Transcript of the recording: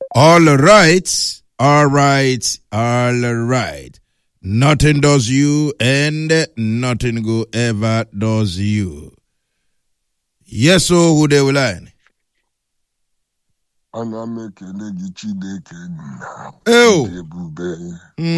All right, all right, all right. Nothing does you and nothing go ever does you. Yes, so who they will line? Ana m ekele gị Chineke nna Oh. dị ebube.